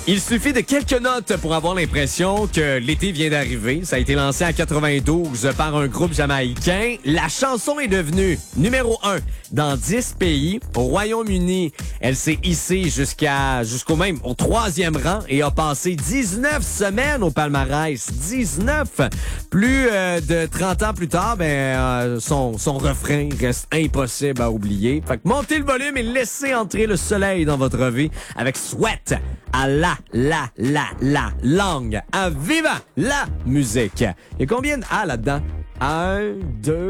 Il suffit de quelques notes pour avoir l'impression que l'été vient d'arriver. Ça a été lancé en 92 par un groupe jamaïcain. La chanson est devenue numéro 1 dans 10 pays. Au Royaume-Uni, elle s'est hissée jusqu'au même au 3e rang et a passé 19 semaines au palmarès. 19! Plus de 30 ans plus tard, son refrain reste impossible à oublier. Fait que montez le volume et laissez entrer le soleil dans votre vie avec Sweat à la langue, à viva la musique. Il y a combien de A là-dedans? 1, 2...